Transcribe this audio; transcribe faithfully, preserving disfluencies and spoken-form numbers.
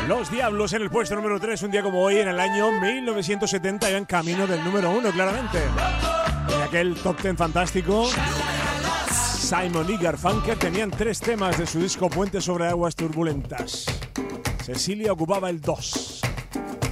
Los Diablos en el puesto número tres, un día como hoy, en el año mil novecientos setenta, iban camino del número uno, claramente. En aquel top ten fantástico, Simon y Garfunkel tenían tres temas de su disco Puente sobre aguas turbulentas. Cecilia ocupaba el dos.